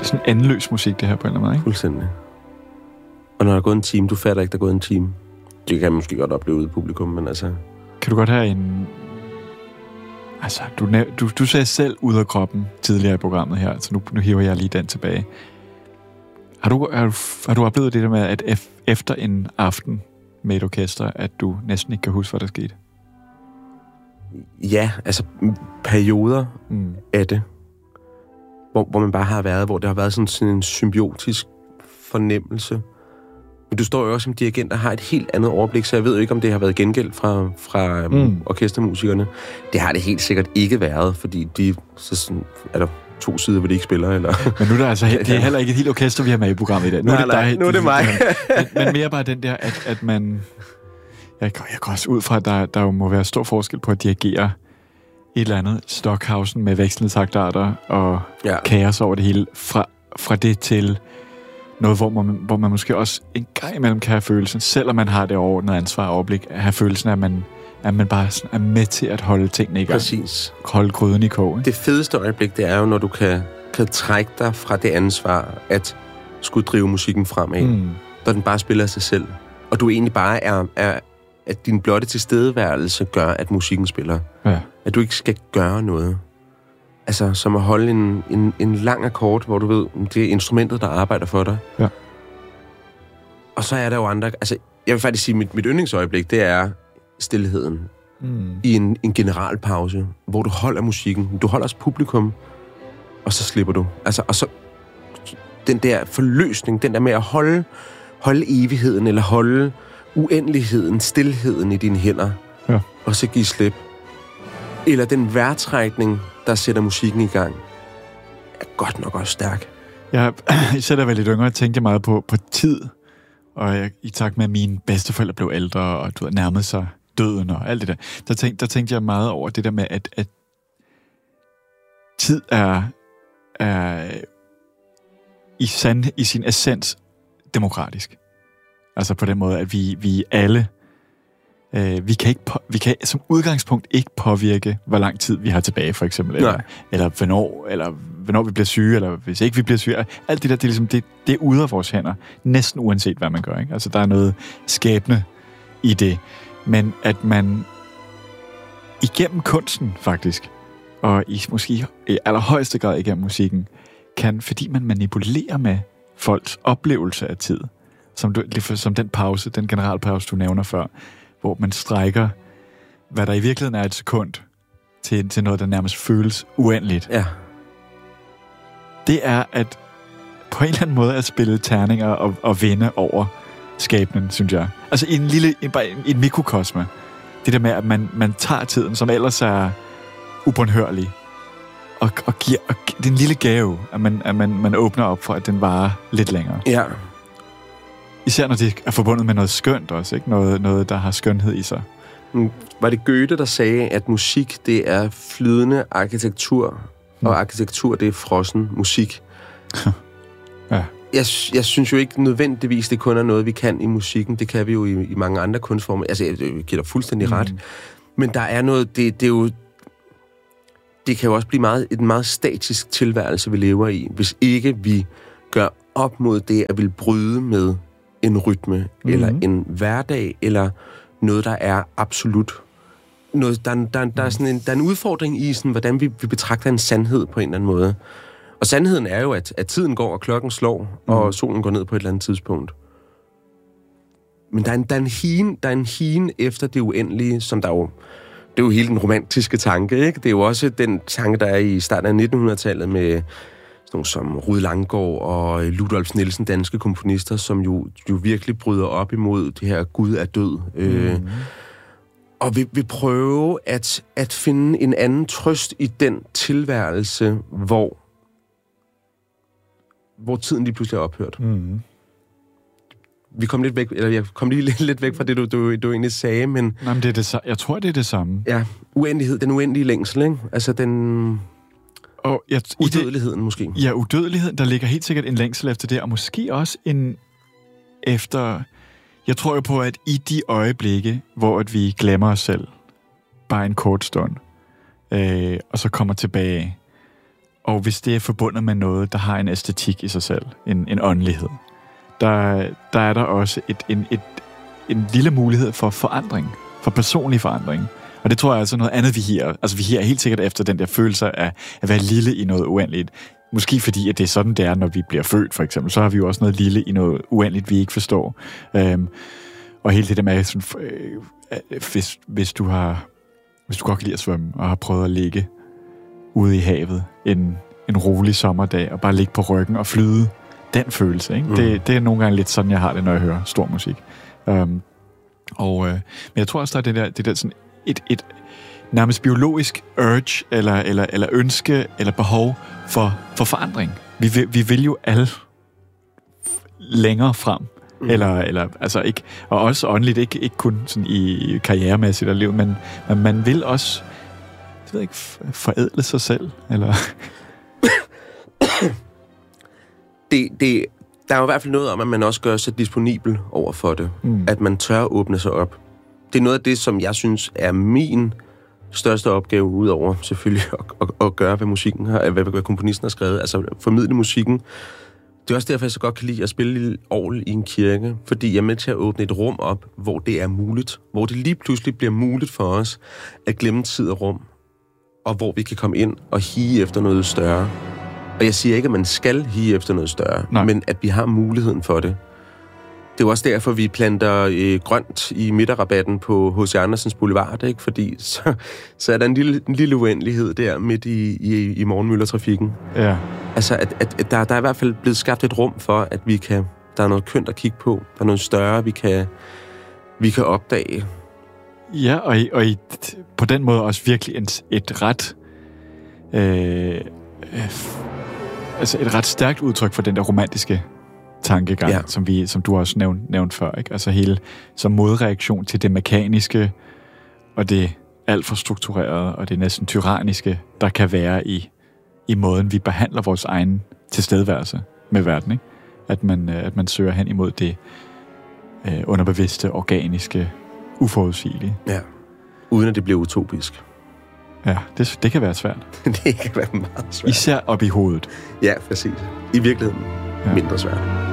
sådan endeløs musik, det her på en eller anden måde, ikke? Fuldstændig. Og når der er gået en time, du fatter ikke, der er gået en time. Det kan jeg måske godt opleve ude i publikum, men altså... Kan du godt have en... Altså, du sagde selv ud af kroppen tidligere i programmet her, så nu hiver jeg lige den tilbage. Har du oplevet det der med, at efter en aften med et orkester, at du næsten ikke kan huske, hvad der skete? Ja, altså perioder af det, hvor man bare har været, hvor det har været sådan en symbiotisk fornemmelse. Men du står jo også som dirigent og har et helt andet overblik, så jeg ved jo ikke, om det har været gengæld fra orkestermusikerne. Det har det helt sikkert ikke været, fordi så sådan, er der 2 sider, hvor de ikke spiller. Eller... Men nu er der altså det er heller ikke et helt orkester, vi har med i programmet i dag. Nu er det dig. Nu er det mig. Men mere bare den der, at man... Jeg går også ud fra, at der jo må være stor forskel på at dirigere et eller andet Stockhausen med vekslende taktarter og kaos over det hele, fra det til noget, hvor man måske også en gang imellem kan have følelsen, selvom man har det overordnede ansvar og overblik, at have følelsen af, at man bare er med til at holde tingene i gang. Præcis. Holde gryden i kog. Ikke? Det fedeste øjeblik, det er jo, når du kan trække dig fra det ansvar, at skulle drive musikken fremad. Når den bare spiller sig selv. Og du egentlig bare er at din blotte tilstedeværelse gør, at musikken spiller. Ja. At du ikke skal gøre noget. Altså, som at holde en lang akkord, hvor du ved, det er instrumentet, der arbejder for dig. Ja. Og så er der jo andre... Altså, jeg vil faktisk sige, mit yndlingsøjeblik, det er stilheden. I en generalpause, hvor du holder musikken. Du holder også publikum, og så slipper du. Altså, og så... Den der forløsning, den der med at holde evigheden, eller holde uendeligheden, stilheden i dine hænder, og så give slip. Eller den vejrtrækning, der sætter musikken i gang, er godt nok også stærk. Jeg sætter vel lidt yngre, tænkte jeg meget på tid, og i takt med, at mine bedsteforældre blev ældre, og du nærmede sig døden og alt det der tænkte jeg meget over det der med, at tid er i sin essens demokratisk. Altså på den måde, at vi alle vi kan som udgangspunkt ikke påvirke, hvor lang tid vi har tilbage, for eksempel. Eller hvornår vi bliver syge, eller hvis ikke vi bliver syge. Alt det der, det er ligesom, det er ude af vores hænder. Næsten uanset, hvad man gør. Ikke? Altså, der er noget skæbne i det. Men at man igennem kunsten, faktisk, og måske i allerhøjeste grad igennem musikken, kan, fordi man manipulerer med folks oplevelse af tid, som den pause, den generalpause, du nævner før, hvor man strækker, hvad der i virkeligheden er et sekund, til noget, der nærmest føles uendeligt. Ja. Det er at på en eller anden måde at spille terninger og vinde over skæbnen, synes jeg. Altså i en mikrokosme. Det der med, at man tager tiden, som ellers er ubåndhørlig, og giver det er en lille gave, at man åbner op for, at den varer lidt længere. Ja. Især når det er forbundet med noget skønt også, ikke? Noget, der har skønhed i sig. Var det Goethe, der sagde, at musik, det er flydende arkitektur, og arkitektur, det er frossen musik? Ja. Jeg synes jo ikke nødvendigvis, det kun er noget, vi kan i musikken. Det kan vi jo i mange andre kunstformer. Altså, jeg giver dig fuldstændig ret. Men der er noget, det er jo... Det kan jo også blive en meget statisk tilværelse, vi lever i, hvis ikke vi gør op mod det, at vil bryde med en rytme, eller en hverdag, eller noget, der er absolut. Noget, der er en udfordring i, sådan, hvordan vi betragter en sandhed på en eller anden måde. Og sandheden er jo, at tiden går, og klokken slår, og solen går ned på et eller andet tidspunkt. Men der er en hien efter det uendelige, som der jo... Det er jo hele den romantiske tanke, ikke? Det er jo også den tanke, der er i starten af 1900-tallet med sådan nogle som Rued Langgaard og Ludolf Nielsen, danske komponister, som jo virkelig bryder op imod det her Gud er død. Og vil prøve at finde en anden trøst i den tilværelse, hvor tiden lige pludselig er ophørt. Vi kom lidt væk, eller jeg kom lige lidt væk fra det, du egentlig sagde, men... Nej, men det er det jeg tror, det er det samme. Ja, uendelighed, den uendelige længsel, ikke? Altså den... udødeligheden måske. Ja, udødeligheden, der ligger helt sikkert en længsel efter det, og måske også en efter... Jeg tror jo på, at i de øjeblikke, hvor at vi glemmer os selv, bare en kort stund, og så kommer tilbage, Og hvis det er forbundet med noget, der har en æstetik i sig selv, en åndelighed, der er der også en lille mulighed for forandring, for personlig forandring. Og det tror jeg altså noget andet, vi higer. Altså vi higer helt sikkert efter den der følelse af at være lille i noget uendeligt. Måske fordi, at det er sådan, det er, når vi bliver født, for eksempel. Så har vi jo også noget lille i noget uendeligt, vi ikke forstår. Og hele det der med, sådan, hvis du godt kan lide at svømme, og har prøvet at ligge ude i havet en rolig sommerdag, og bare ligge på ryggen og flyde, den følelse, ikke? Det er nogle gange lidt sådan, jeg har det, når jeg hører stor musik. Men jeg tror også, der er det der sådan et nærmest biologisk urge, eller ønske, eller behov for forandring. Vi vil jo alle længere frem. Eller altså ikke, og også åndeligt, ikke kun sådan i karrieremæssigt og liv, men man vil også, det ved jeg ikke, forædle sig selv, eller... Der er jo i hvert fald noget om, at man også gør sig disponibel over for det. At man tør åbne sig op. Det er noget af det, som jeg synes er min største opgave, udover selvfølgelig at gøre, hvad musikken har, hvad komponisten har skrevet, altså formidle musikken. Det er også derfor, jeg så godt kan lide at spille orgel i en kirke, fordi jeg er med til at åbne et rum op, hvor det er muligt. Hvor det lige pludselig bliver muligt for os at glemme tid og rum, og hvor vi kan komme ind og hige efter noget større. Og jeg siger ikke, at man skal hige efter noget større, men at vi har muligheden for det. Det er jo også derfor, vi planter grønt i midterrabatten på H.C. Andersens Boulevard, ikke? Fordi så er der en lille uendelighed der midt i morgenmøllertrafikken. Ja. Altså, at der er i hvert fald blevet skabt et rum for, at der er noget kønt at kigge på. Der er noget større, vi kan opdage. Ja, og på den måde også virkelig et ret... altså et ret stærkt udtryk for den der romantiske tankegang, som du også nævnt før, ikke? Altså hele som modreaktion til det mekaniske og det alt for strukturerede og det næsten tyranniske, der kan være i måden, vi behandler vores egen tilstedeværelse med verden, ikke? At man søger hen imod det underbevidste, organiske, uforudsigelige. Ja, uden at det bliver utopisk. Ja, det kan være svært. Det kan være meget svært. Især op i hovedet. Ja, præcis. I virkeligheden mindre svært.